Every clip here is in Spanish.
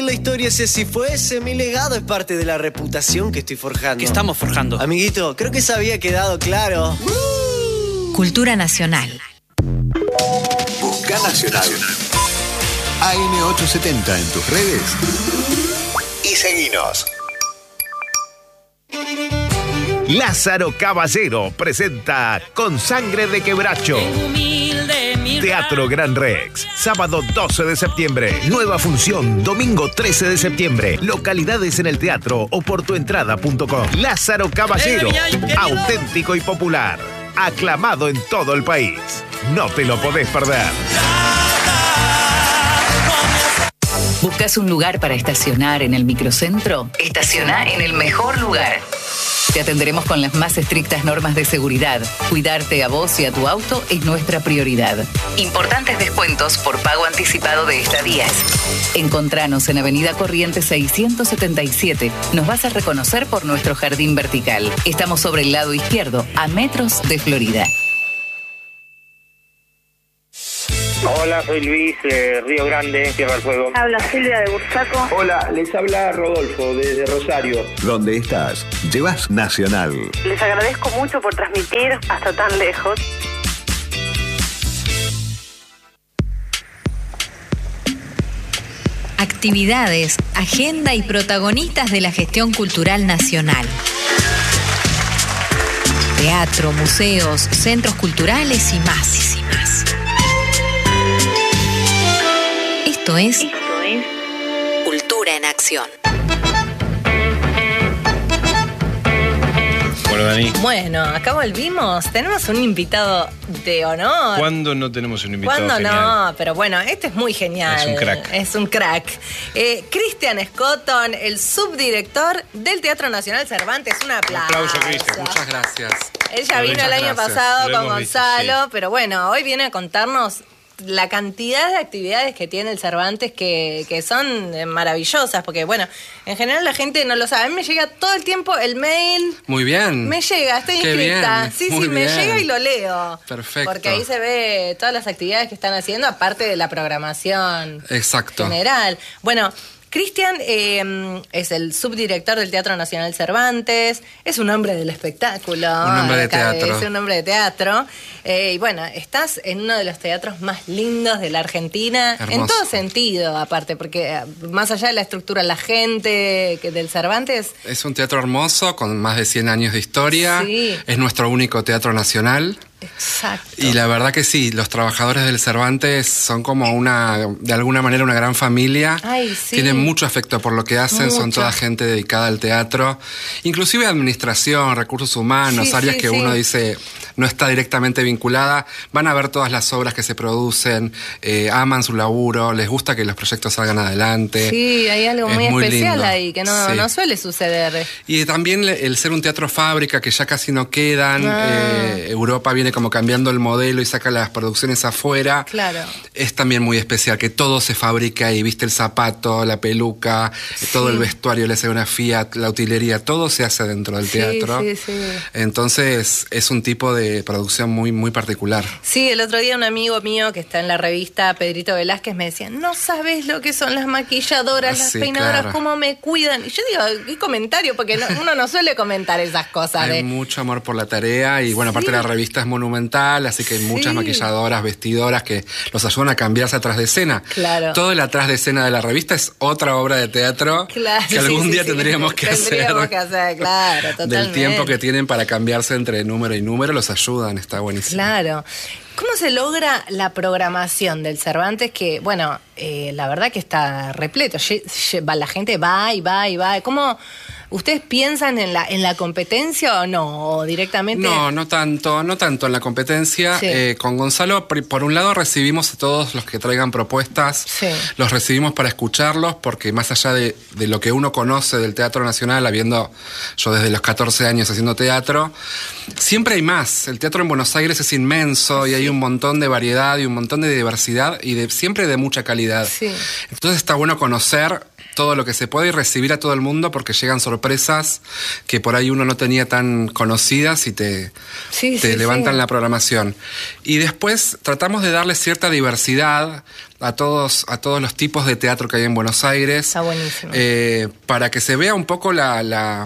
La historia es si fuese, mi legado es parte de la reputación que estoy forjando. ¿Qué estamos forjando? Amiguito, creo que se había quedado claro. Cultura nacional. Busca Nacional. AM870 en tus redes y seguinos. Lázaro Caballero presenta Con Sangre de Quebracho. Teatro Gran Rex, sábado 12 de septiembre. Nueva función, domingo 13 de septiembre. Localidades en el teatro o por tuentrada.com. Lázaro Caballero, auténtico y popular. Aclamado en todo el país. No te lo podés perder. ¿Buscas un lugar para estacionar en el microcentro? Estaciona en el mejor lugar. Te atenderemos con las más estrictas normas de seguridad. Cuidarte a vos y a tu auto es nuestra prioridad. Importantes descuentos por pago anticipado de estadías. Encontranos en Avenida Corrientes 677. Nos vas a reconocer por nuestro jardín vertical. Estamos sobre el lado izquierdo, a metros de Florida. Hola, soy Luis de Río Grande, Tierra del Fuego. Habla Silvia de Bursaco. Hola, les habla Rodolfo desde Rosario. ¿Dónde estás? Llevas Nacional. Les agradezco mucho por transmitir hasta tan lejos. Actividades, agenda y protagonistas de la gestión cultural nacional. Teatro, museos, centros culturales y más. Esto es Cultura en Acción. Bueno, Dani. Bueno, acá volvimos. Tenemos un invitado de honor. ¿Cuándo no tenemos un invitado ¿Cuándo genial? no? Pero bueno, este es muy genial. Es un crack. Es un crack. Cristian Scotton, el subdirector del Teatro Nacional Cervantes. Un aplauso. Un aplauso, Cristian. Muchas gracias. Él ya vino el año pasado Lo con hemos Gonzalo, visto, sí. pero bueno, hoy viene a contarnos la cantidad de actividades que tiene el Cervantes que son maravillosas, porque bueno, en general la gente no lo sabe. A mí me llega todo el tiempo el mail. Muy bien. Me llega, estoy Qué inscrita. bien, Sí, muy me bien. llega y lo leo. Perfecto. Porque ahí se ve todas las actividades que están haciendo, aparte de la programación Exacto. general. Bueno, Cristian es el subdirector del Teatro Nacional Cervantes, es un hombre del espectáculo. Un hombre de teatro. Es un hombre de teatro. Y bueno, estás en uno de los teatros más lindos de la Argentina, Hermoso. en todo sentido, aparte, porque más allá de la estructura, la gente del Cervantes. Es un teatro hermoso con más de 100 años de historia. Sí. Es nuestro único teatro nacional. Exacto. Y la verdad que sí, los trabajadores del Cervantes son como de alguna manera una gran familia. Ay, sí. Tienen mucho afecto por lo que hacen, son Mucho. toda gente dedicada al teatro. Inclusive administración, recursos humanos, Sí, áreas sí, que sí. uno dice no está directamente vinculada. Van a ver todas las obras que se producen, aman su laburo, les gusta que los proyectos salgan adelante. Sí, hay algo Es muy especial lindo. ahí que Sí. no suele suceder. Y también el ser un teatro fábrica que ya casi no quedan, Europa viene como cambiando el modelo y saca las producciones afuera. Claro. Es también muy especial que todo se fabrica y viste el zapato, la peluca, todo el vestuario, la escenografía, la utilería, todo se hace dentro del teatro. Sí, sí. Entonces es un tipo de producción muy, muy particular. Sí, el otro día un amigo mío que está en la revista, Pedrito Velázquez, me decía, no sabes lo que son las maquilladoras, las Sí, peinadoras, claro. cómo me cuidan. Y yo digo, ¿qué comentario? Porque uno no suele comentar esas cosas. Hay mucho amor por la tarea y bueno, aparte Sí. la revista es monumental, así que hay muchas Sí. maquilladoras, vestidoras que los ayudan a cambiarse atrás de escena. Claro. Todo el atrás de escena de la revista es otra obra de teatro Claro, que algún sí, día sí. tendríamos que Tendríamos hacer. que hacer, claro, totalmente. Del tiempo que tienen para cambiarse entre número y número, los ayudan, está buenísimo. Claro. ¿Cómo se logra la programación del Cervantes? Que, bueno, la verdad que está repleto. La gente va y va y va. ¿Cómo ustedes piensan en la competencia o no? ¿O directamente? No tanto en la competencia. Sí. Con Gonzalo, por un lado, recibimos a todos los que traigan propuestas. Sí. Los recibimos para escucharlos, porque más allá de lo que uno conoce del Teatro Nacional, habiendo yo desde los 14 años haciendo teatro, siempre hay más. El teatro en Buenos Aires es inmenso y hay un montón de variedad y un montón de diversidad y siempre de mucha calidad. Sí. Entonces está bueno conocer todo lo que se puede y recibir a todo el mundo porque llegan sorpresas sorpresas que por ahí uno no tenía tan conocidas y te levantan la programación. Y después tratamos de darle cierta diversidad a todos los tipos de teatro que hay en Buenos Aires. Está buenísimo. Para que se vea un poco la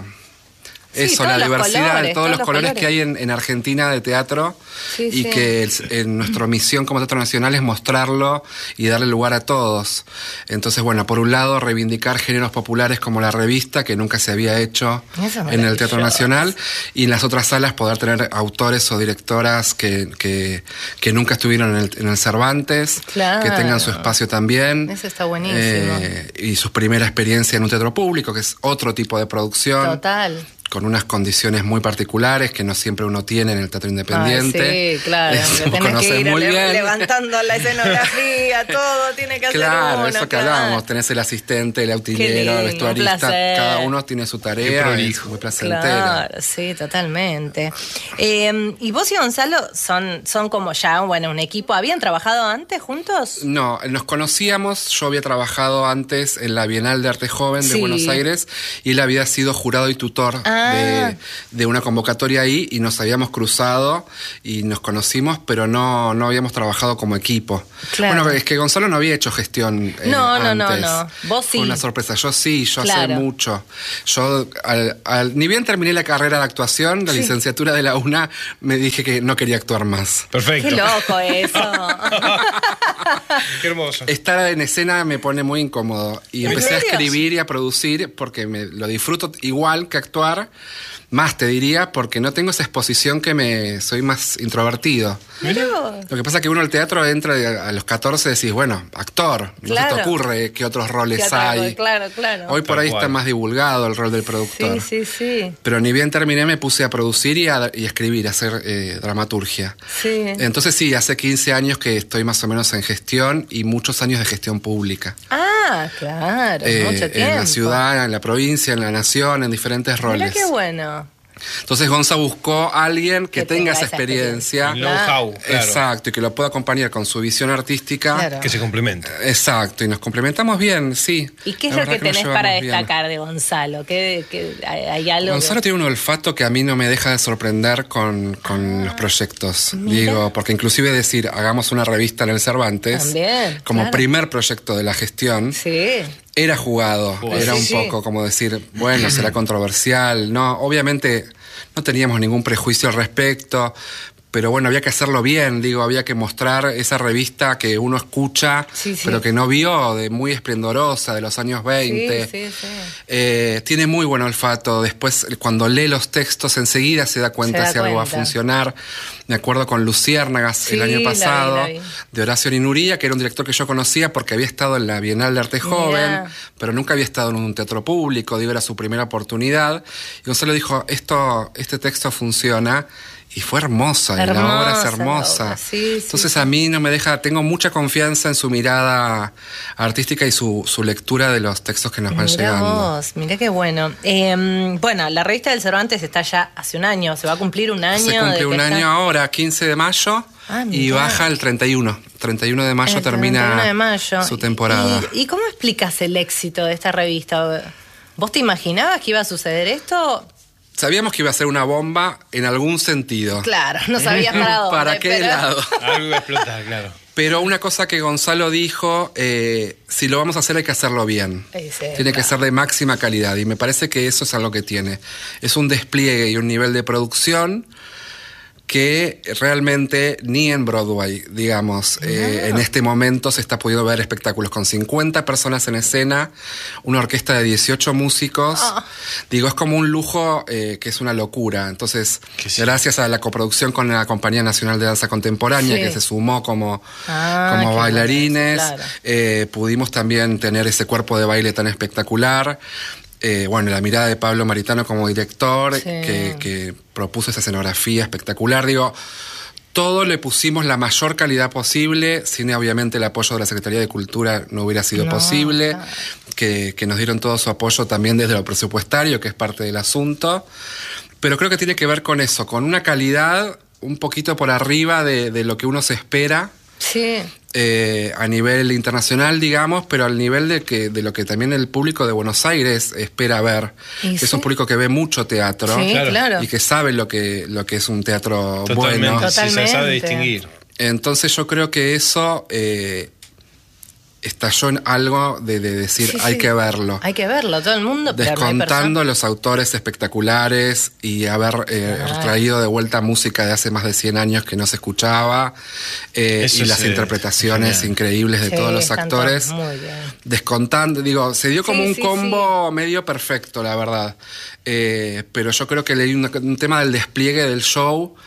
diversidad, todos los colores que hay en Argentina de teatro, que en nuestra misión como Teatro Nacional es mostrarlo y darle lugar a todos. Entonces, bueno, por un lado, reivindicar géneros populares como la revista, que nunca se había hecho en el Teatro Nacional, y en las otras salas poder tener autores o directoras que nunca estuvieron en el Cervantes, que tengan su espacio también. Eso está buenísimo. Y su primera experiencia en un teatro público, que es otro tipo de producción. Total. Con unas condiciones muy particulares que no siempre uno tiene en el teatro independiente. Sí, claro. Tenés que ir levantando la escenografía, todo tiene que hacer uno. Claro, eso que hablábamos. Tenés el asistente, el auxiliero, el vestuarista. Cada uno tiene su tarea. Es muy placentera. Claro, sí, totalmente. ¿Y vos y Gonzalo son como ya, un equipo? ¿Habían trabajado antes juntos? No, nos conocíamos. Yo había trabajado antes en la Bienal de Arte Joven de Buenos Aires y él había sido jurado y tutor de una convocatoria ahí y nos habíamos cruzado y nos conocimos, pero no habíamos trabajado como equipo. Claro. Bueno, es que Gonzalo no había hecho gestión antes. No. Vos sí. Fue una sorpresa. Yo sí, hace mucho. Yo, ni bien terminé la carrera de actuación, la licenciatura de la UNA, me dije que no quería actuar más. Perfecto. Qué loco eso. Qué hermoso. Estar en escena me pone muy incómodo y empecé a escribir y a producir porque lo disfruto igual que actuar. Más te diría, porque no tengo esa exposición soy más introvertido. Lo que pasa es que uno al teatro entra a los 14 y decís, bueno, actor, no se te ocurre qué otros roles hay. Claro. Hoy por ahí está más divulgado el rol del productor. Sí. Pero ni bien terminé me puse a producir y a escribir, a hacer dramaturgia. Sí. Entonces sí, hace 15 años que estoy más o menos en gestión y muchos años de gestión pública. Ah, claro, mucho tiempo. En la ciudad, en la provincia, en la nación, en diferentes roles. Mirá qué bueno. Entonces Gonza buscó a alguien que tenga esa experiencia. El know-how, claro. Exacto, y que lo pueda acompañar con su visión artística. Claro. Que se complementa. Exacto, y nos complementamos bien, sí. ¿Y qué es lo que tenés para destacar de Gonzalo? ¿Hay algo? Gonzalo tiene un olfato que a mí no me deja de sorprender con los proyectos. Digo, porque inclusive decir, hagamos una revista en el Cervantes, también, como primer proyecto de la gestión. Sí. Era jugado, era un poco como decir, bueno, será controversial. No, obviamente no teníamos ningún prejuicio al respecto, pero bueno, había que hacerlo bien, había que mostrar esa revista que uno escucha, pero que no vio, de muy esplendorosa, de los años 20. Sí. Tiene muy buen olfato. Después, cuando lee los textos, enseguida se da cuenta si algo va a funcionar. Me acuerdo con Luciérnagas el año pasado, la vi. De Horacio Ninuría, que era un director que yo conocía porque había estado en la Bienal de Arte Joven, pero nunca había estado en un teatro público, era su primera oportunidad. Y Gonzalo dijo, este texto funciona. Y fue hermosa, y la obra es hermosa. Entonces a mí no me deja, tengo mucha confianza en su mirada artística y su lectura de los textos que nos van llegando. Mirá qué bueno. Bueno, la revista del Cervantes está ya hace un año, se va a cumplir un año. Se cumple un año ahora, 15 de mayo, y baja el 31. 31 de mayo termina su temporada. ¿Y cómo explicas el éxito de esta revista? ¿Vos te imaginabas que iba a suceder esto? Sabíamos que iba a ser una bomba en algún sentido. Claro, no sabías para dónde. ¿Para qué lado? Algo iba a explotar, claro. Pero una cosa que Gonzalo dijo, si lo vamos a hacer hay que hacerlo bien. Tiene que ser de máxima calidad y me parece que eso es algo que tiene. Es un despliegue y un nivel de producción que realmente ni en Broadway, digamos, en este momento se está pudiendo ver espectáculos con 50 personas en escena, una orquesta de 18 músicos. Es como un lujo que es una locura. Entonces, gracias a la coproducción con la Compañía Nacional de Danza Contemporánea, que se sumó como bailarines, pudimos también tener ese cuerpo de baile tan espectacular. La mirada de Pablo Maritano como director, que propuso esa escenografía espectacular. Todo le pusimos la mayor calidad posible, sin obviamente el apoyo de la Secretaría de Cultura no hubiera sido posible, que nos dieron todo su apoyo también desde lo presupuestario, que es parte del asunto. Pero creo que tiene que ver con eso, con una calidad un poquito por arriba de lo que uno se espera. Sí. a nivel internacional, digamos, pero al nivel de lo que también el público de Buenos Aires espera ver. Es un público que ve mucho teatro, sí, claro. y que sabe lo que es un teatro bueno. Totalmente, sí, se sabe distinguir. Entonces yo creo que eso estalló en algo de decir, hay que verlo. Hay que verlo, todo el mundo. Descontando los autores espectaculares y haber traído de vuelta música de hace más de 100 años que no se escuchaba, y las interpretaciones increíbles de todos los actores. Muy bien. Descontando, digo, se dio como un combo medio perfecto, la verdad. Pero yo creo que leí un tema del despliegue del show.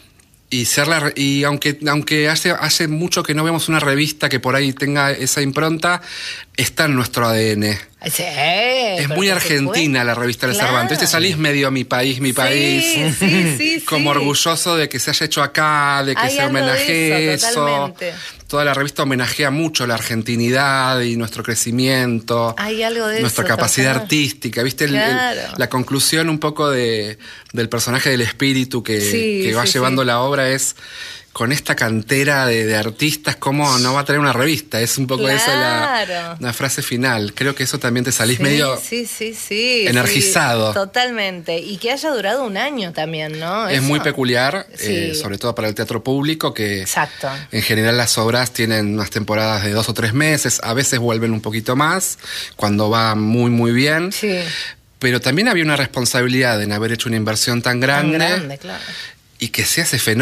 Y aunque hace mucho que no vemos una revista que por ahí tenga esa impronta, está en nuestro ADN. Sí, es muy argentina la revista del Cervantes. Te salís medio mi país. Sí, como orgulloso de que se haya hecho acá, de que se homenajee eso. Toda la revista homenajea mucho la argentinidad y nuestro crecimiento. Hay algo de nuestra capacidad artística. ¿Viste? La conclusión un poco del personaje del espíritu que va llevando la obra es... Con esta cantera de artistas, ¿cómo no va a traer una revista? Es un poco esa la frase final. Creo que eso también te salís medio energizado. Totalmente. Y que haya durado un año también, ¿no? Es muy peculiar, sobre todo para el teatro público, que en general las obras tienen unas temporadas de 2 o 3 meses, a veces vuelven un poquito más, cuando va muy, muy bien. Sí. Pero también había una responsabilidad en haber hecho una inversión tan grande. Claro. Y que sea ese fenómeno